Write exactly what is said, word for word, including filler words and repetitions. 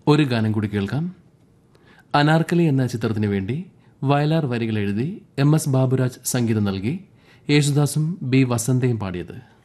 ഒരു ഗാനം കൂടി കേൾക്കാം. അനാർക്കലി എന്ന ചിത്രത്തിനു വേണ്ടി വയലാർ വരികൾ എഴുതി എം എസ് ബാബുരാജ് സംഗീതം നൽകി യേശുദാസും ബി വസന്തയും പാടിയത്.